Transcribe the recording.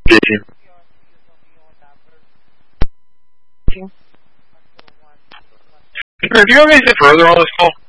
Did you? Do you have anything further on this call?